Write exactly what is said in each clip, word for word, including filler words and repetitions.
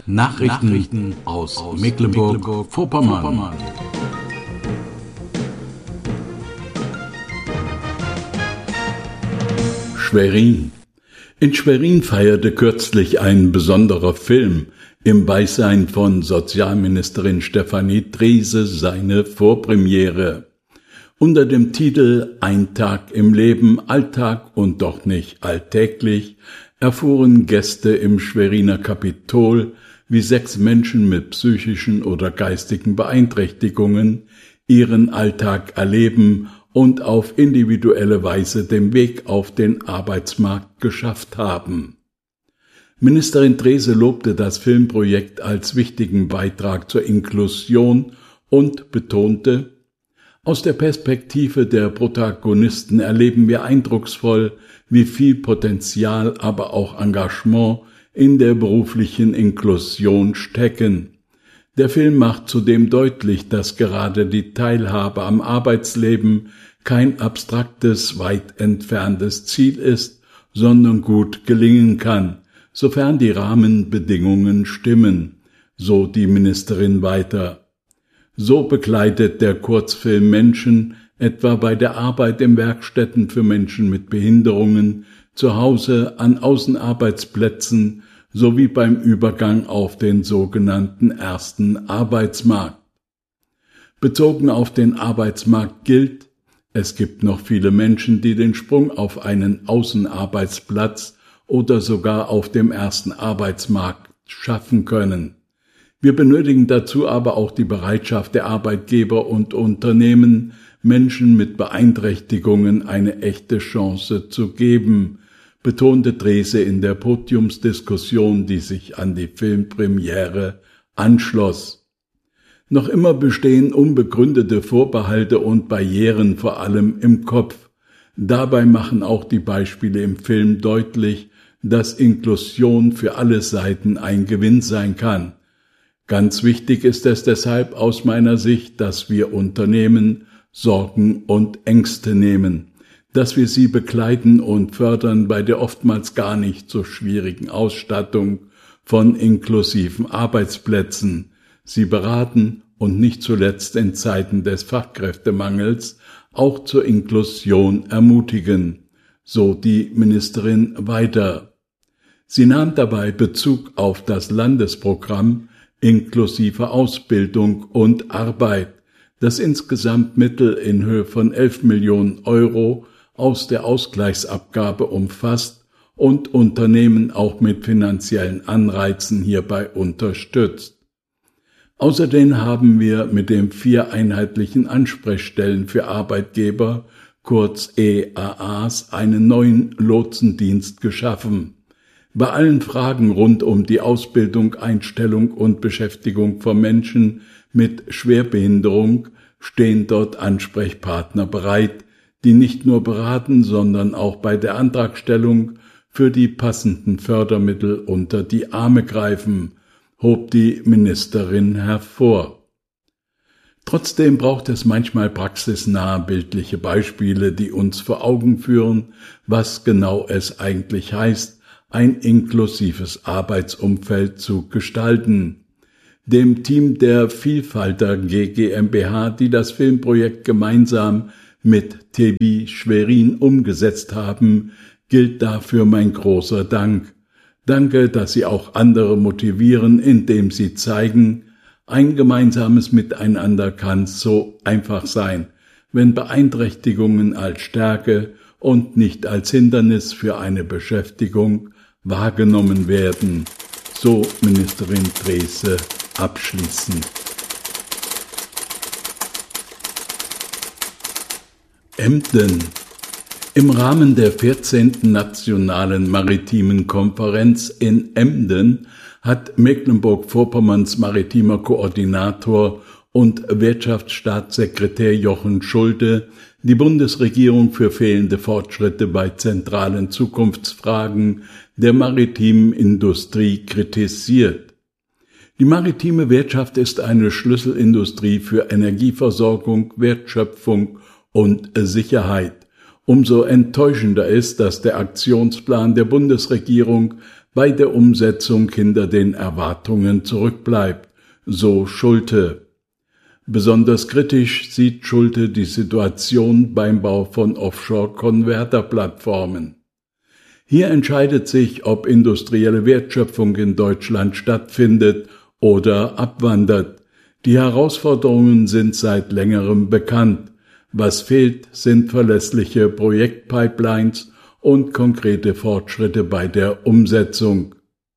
Nachrichten, Nachrichten aus, aus Mecklenburg-Vorpommern. Mecklenburg Schwerin. In Schwerin feierte kürzlich ein besonderer Film im Beisein von Sozialministerin Stefanie Treese seine Vorpremiere. Unter dem Titel »Ein Tag im Leben, Alltag und doch nicht alltäglich« erfuhren Gäste im Schweriner Kapitol, wie sechs Menschen mit psychischen oder geistigen Beeinträchtigungen ihren Alltag erleben und auf individuelle Weise den Weg auf den Arbeitsmarkt geschafft haben. Ministerin Treese lobte das Filmprojekt als wichtigen Beitrag zur Inklusion und betonte: Aus der Perspektive der Protagonisten erleben wir eindrucksvoll, wie viel Potenzial, aber auch Engagement in der beruflichen Inklusion stecken. Der Film macht zudem deutlich, dass gerade die Teilhabe am Arbeitsleben kein abstraktes, weit entferntes Ziel ist, sondern gut gelingen kann, sofern die Rahmenbedingungen stimmen, so die Ministerin weiter. So begleitet der Kurzfilm Menschen etwa bei der Arbeit in Werkstätten für Menschen mit Behinderungen, zu Hause, an Außenarbeitsplätzen sowie beim Übergang auf den sogenannten ersten Arbeitsmarkt. Bezogen auf den Arbeitsmarkt gilt: Es gibt noch viele Menschen, die den Sprung auf einen Außenarbeitsplatz oder sogar auf dem ersten Arbeitsmarkt schaffen können. Wir benötigen dazu aber auch die Bereitschaft der Arbeitgeber und Unternehmen, Menschen mit Beeinträchtigungen eine echte Chance zu geben, betonte Treese in der Podiumsdiskussion, die sich an die Filmpremiere anschloss. Noch immer bestehen unbegründete Vorbehalte und Barrieren, vor allem im Kopf. Dabei machen auch die Beispiele im Film deutlich, dass Inklusion für alle Seiten ein Gewinn sein kann. Ganz wichtig ist es deshalb aus meiner Sicht, dass wir Unternehmen Sorgen und Ängste nehmen, dass wir sie begleiten und fördern bei der oftmals gar nicht so schwierigen Ausstattung von inklusiven Arbeitsplätzen, sie beraten und nicht zuletzt in Zeiten des Fachkräftemangels auch zur Inklusion ermutigen, so die Ministerin weiter. Sie nahm dabei Bezug auf das Landesprogramm inklusive Ausbildung und Arbeit, das insgesamt Mittel in Höhe von elf Millionen Euro aus der Ausgleichsabgabe umfasst und Unternehmen auch mit finanziellen Anreizen hierbei unterstützt. Außerdem haben wir mit den vier einheitlichen Ansprechstellen für Arbeitgeber, kurz E A As, einen neuen Lotsendienst geschaffen. Bei allen Fragen rund um die Ausbildung, Einstellung und Beschäftigung von Menschen mit Schwerbehinderung stehen dort Ansprechpartner bereit, die nicht nur beraten, sondern auch bei der Antragstellung für die passenden Fördermittel unter die Arme greifen, hob die Ministerin hervor. Trotzdem braucht es manchmal praxisnahe bildliche Beispiele, die uns vor Augen führen, was genau es eigentlich heißt, ein inklusives Arbeitsumfeld zu gestalten. Dem Team der Vielfalter G GmbH, die das Filmprojekt gemeinsam mit T V Schwerin umgesetzt haben, gilt dafür mein großer Dank. Danke, dass Sie auch andere motivieren, indem Sie zeigen, ein gemeinsames Miteinander kann so einfach sein, wenn Beeinträchtigungen als Stärke und nicht als Hindernis für eine Beschäftigung wahrgenommen werden, so Ministerin Treese abschließend. Emden. Im Rahmen der vierzehnten Nationalen Maritimen Konferenz in Emden hat Mecklenburg-Vorpommerns maritimer Koordinator und Wirtschaftsstaatssekretär Jochen Schulte die Bundesregierung für fehlende Fortschritte bei zentralen Zukunftsfragen der maritimen Industrie kritisiert. Die maritime Wirtschaft ist eine Schlüsselindustrie für Energieversorgung, Wertschöpfung und Sicherheit. Umso enttäuschender ist, dass der Aktionsplan der Bundesregierung bei der Umsetzung hinter den Erwartungen zurückbleibt, so Schulte. Besonders kritisch sieht Schulte die Situation beim Bau von Offshore-Konverterplattformen. Hier entscheidet sich, ob industrielle Wertschöpfung in Deutschland stattfindet oder abwandert. Die Herausforderungen sind seit längerem bekannt. Was fehlt, sind verlässliche Projektpipelines und konkrete Fortschritte bei der Umsetzung.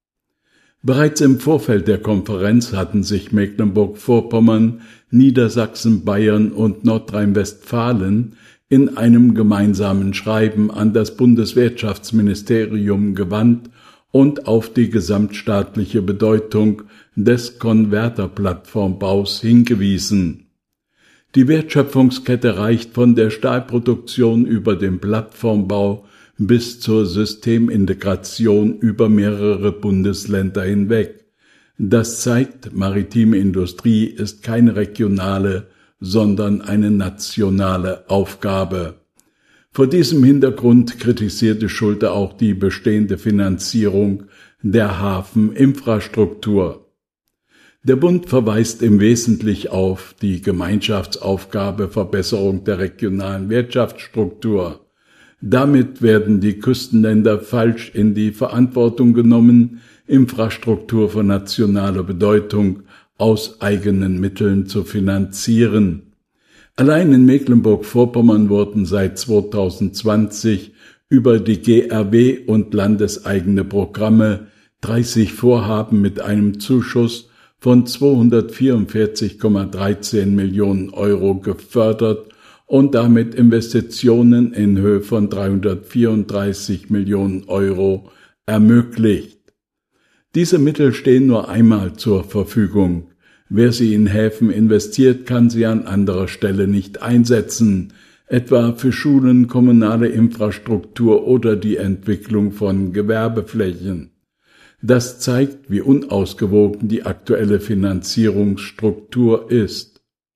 Bereits im Vorfeld der Konferenz hatten sich Mecklenburg-Vorpommern, Niedersachsen, Bayern und Nordrhein-Westfalen in einem gemeinsamen Schreiben an das Bundeswirtschaftsministerium gewandt und auf die gesamtstaatliche Bedeutung des Konverterplattformbaus hingewiesen. Die Wertschöpfungskette reicht von der Stahlproduktion über den Plattformbau bis zur Systemintegration über mehrere Bundesländer hinweg. Das zeigt, maritime Industrie ist keine regionale, sondern eine nationale Aufgabe. Vor diesem Hintergrund kritisierte Schulte auch die bestehende Finanzierung der Hafeninfrastruktur. Der Bund verweist im Wesentlichen auf die Gemeinschaftsaufgabe Verbesserung der regionalen Wirtschaftsstruktur. Damit werden die Küstenländer falsch in die Verantwortung genommen, Infrastruktur von nationaler Bedeutung aus eigenen Mitteln zu finanzieren. Allein in Mecklenburg-Vorpommern wurden seit zweitausendzwanzig über die G R W und landeseigene Programme dreißig Vorhaben mit einem Zuschuss von zweihundertvierundvierzig Komma dreizehn Millionen Euro gefördert und damit Investitionen in Höhe von dreihundertvierunddreißig Millionen Euro ermöglicht. Diese Mittel stehen nur einmal zur Verfügung. Wer sie in Häfen investiert, kann sie an anderer Stelle nicht einsetzen, etwa für Schulen, kommunale Infrastruktur oder die Entwicklung von Gewerbeflächen. Das zeigt, wie unausgewogen die aktuelle Finanzierungsstruktur ist.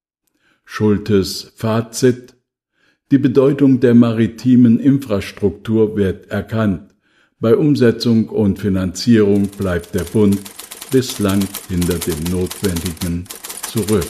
Schultes Fazit: Die Bedeutung der maritimen Infrastruktur wird erkannt. Bei Umsetzung und Finanzierung bleibt der Bund bislang hinter dem Notwendigen zurück.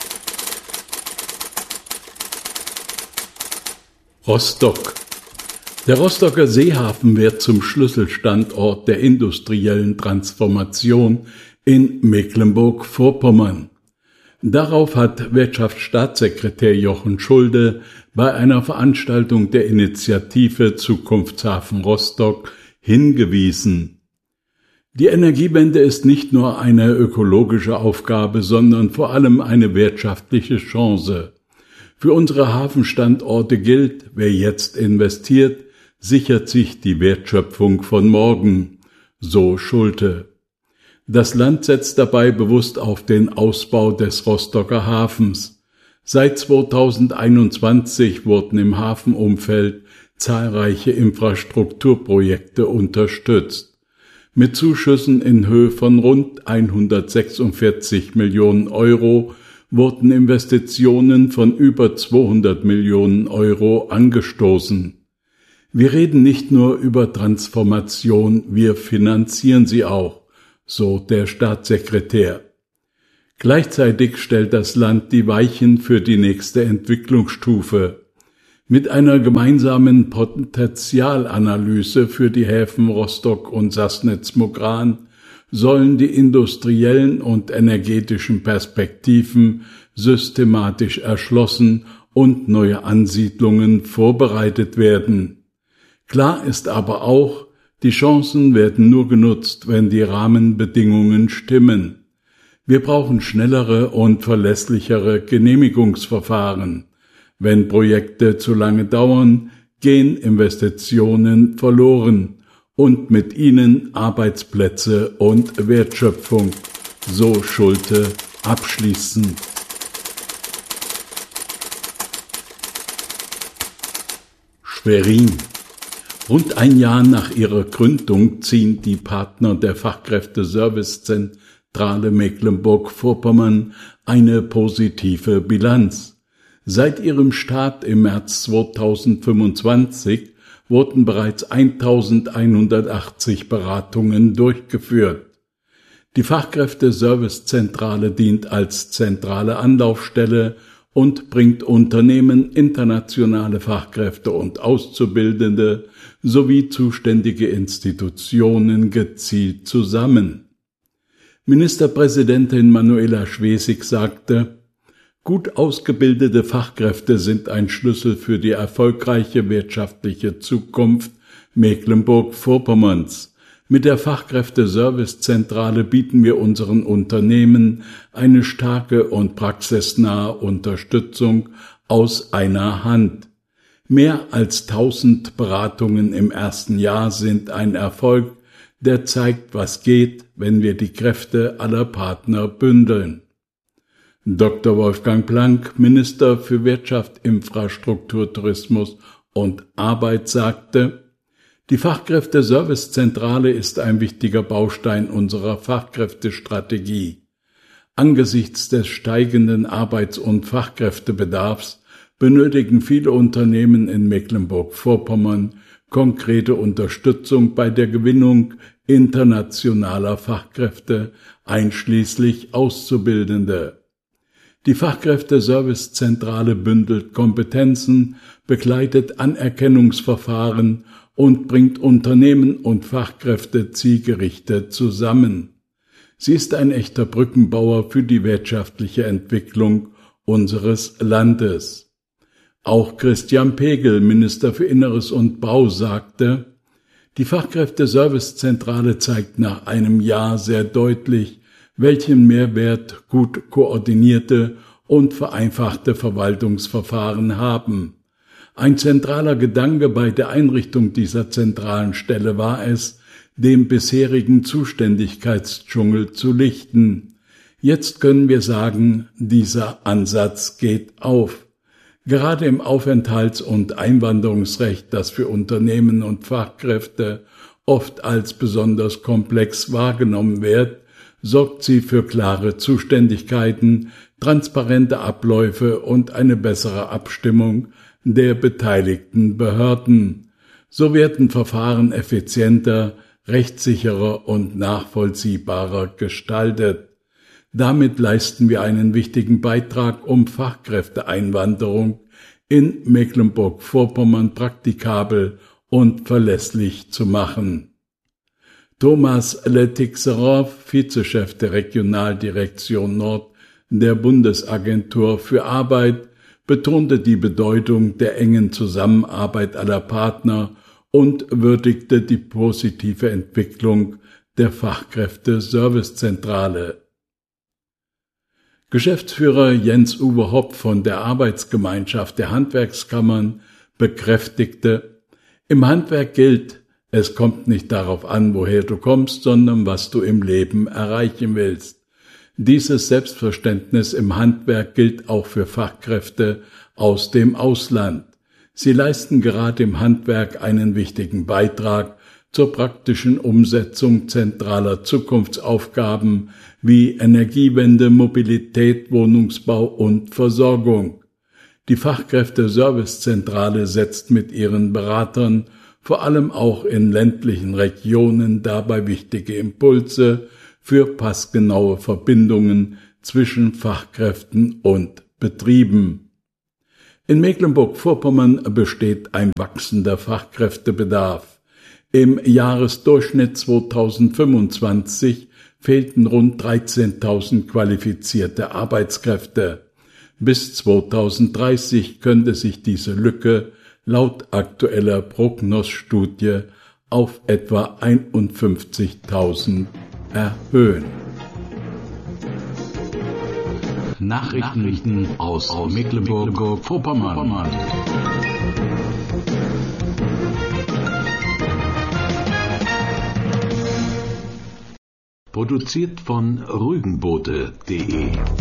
Rostock. Der Rostocker Seehafen wird zum Schlüsselstandort der industriellen Transformation in Mecklenburg-Vorpommern. Darauf hat Wirtschaftsstaatssekretär Jochen Schulte bei einer Veranstaltung der Initiative Zukunftshafen Rostock hingewiesen. Die Energiewende ist nicht nur eine ökologische Aufgabe, sondern vor allem eine wirtschaftliche Chance. Für unsere Hafenstandorte gilt, wer jetzt investiert, sichert sich die Wertschöpfung von morgen, so Schulte. Das Land setzt dabei bewusst auf den Ausbau des Rostocker Hafens. Seit zweitausendeinundzwanzig wurden im Hafenumfeld zahlreiche Infrastrukturprojekte unterstützt. Mit Zuschüssen in Höhe von rund hundertsechsundvierzig Millionen Euro wurden Investitionen von über zweihundert Millionen Euro angestoßen. Wir reden nicht nur über Transformation, wir finanzieren sie auch, so der Staatssekretär. Gleichzeitig stellt das Land die Weichen für die nächste Entwicklungsstufe. Mit einer gemeinsamen Potenzialanalyse für die Häfen Rostock und Sassnitz-Mugran sollen die industriellen und energetischen Perspektiven systematisch erschlossen und neue Ansiedlungen vorbereitet werden. Klar ist aber auch, die Chancen werden nur genutzt, wenn die Rahmenbedingungen stimmen. Wir brauchen schnellere und verlässlichere Genehmigungsverfahren. Wenn Projekte zu lange dauern, gehen Investitionen verloren und mit ihnen Arbeitsplätze und Wertschöpfung, so Schulte abschließend. Schwerin. Rund ein Jahr nach ihrer Gründung ziehen die Partner der Fachkräfte-Service-Zentrale Mecklenburg-Vorpommern eine positive Bilanz. Seit ihrem Start im März zweitausendfünfundzwanzig wurden bereits eintausendeinhundertachtzig Beratungen durchgeführt. Die Fachkräfte-Servicezentrale dient als zentrale Anlaufstelle und bringt Unternehmen, internationale Fachkräfte und Auszubildende sowie zuständige Institutionen gezielt zusammen. Ministerpräsidentin Manuela Schwesig sagte: Gut ausgebildete Fachkräfte sind ein Schlüssel für die erfolgreiche wirtschaftliche Zukunft Mecklenburg-Vorpommerns. Mit der Fachkräfte-Servicezentrale bieten wir unseren Unternehmen eine starke und praxisnahe Unterstützung aus einer Hand. Mehr als tausend Beratungen im ersten Jahr sind ein Erfolg, der zeigt, was geht, wenn wir die Kräfte aller Partner bündeln. Doktor Wolfgang Planck, Minister für Wirtschaft, Infrastruktur, Tourismus und Arbeit, sagte: Die Fachkräfte-Servicezentrale ist ein wichtiger Baustein unserer Fachkräftestrategie. Angesichts des steigenden Arbeits- und Fachkräftebedarfs benötigen viele Unternehmen in Mecklenburg-Vorpommern konkrete Unterstützung bei der Gewinnung internationaler Fachkräfte, einschließlich Auszubildende. Die Fachkräfte-Servicezentrale bündelt Kompetenzen, begleitet Anerkennungsverfahren und bringt Unternehmen und Fachkräfte zielgerichtet zusammen. Sie ist ein echter Brückenbauer für die wirtschaftliche Entwicklung unseres Landes. Auch Christian Pegel, Minister für Inneres und Bau, sagte: Die Fachkräfte-Servicezentrale zeigt nach einem Jahr sehr deutlich, welchen Mehrwert gut koordinierte und vereinfachte Verwaltungsverfahren haben. Ein zentraler Gedanke bei der Einrichtung dieser zentralen Stelle war es, dem bisherigen Zuständigkeitsdschungel zu lichten. Jetzt können wir sagen, dieser Ansatz geht auf. Gerade im Aufenthalts- und Einwanderungsrecht, das für Unternehmen und Fachkräfte oft als besonders komplex wahrgenommen wird, sorgt sie für klare Zuständigkeiten, transparente Abläufe und eine bessere Abstimmung der beteiligten Behörden. So werden Verfahren effizienter, rechtssicherer und nachvollziehbarer gestaltet. Damit leisten wir einen wichtigen Beitrag, um Fachkräfteeinwanderung in Mecklenburg-Vorpommern praktikabel und verlässlich zu machen. Thomas Letixerer, Vizechef der Regionaldirektion Nord der Bundesagentur für Arbeit, betonte die Bedeutung der engen Zusammenarbeit aller Partner und würdigte die positive Entwicklung der Fachkräfte-Servicezentrale. Geschäftsführer Jens-Uwe Hopp von der Arbeitsgemeinschaft der Handwerkskammern bekräftigte: Im Handwerk gilt, es kommt nicht darauf an, woher du kommst, sondern was du im Leben erreichen willst. Dieses Selbstverständnis im Handwerk gilt auch für Fachkräfte aus dem Ausland. Sie leisten gerade im Handwerk einen wichtigen Beitrag zur praktischen Umsetzung zentraler Zukunftsaufgaben wie Energiewende, Mobilität, Wohnungsbau und Versorgung. Die Fachkräfte-Servicezentrale setzt mit ihren Beratern vor allem auch in ländlichen Regionen dabei wichtige Impulse für passgenaue Verbindungen zwischen Fachkräften und Betrieben. In Mecklenburg-Vorpommern besteht ein wachsender Fachkräftebedarf. Im Jahresdurchschnitt zweitausendfünfundzwanzig fehlten rund dreizehntausend qualifizierte Arbeitskräfte. Bis zweitausenddreißig könnte sich diese Lücke laut aktueller Prognosstudie auf etwa einundfünfzigtausend erhöhen. Nachrichten aus Mecklenburg-Vorpommern. Produziert von rügenboote punkt de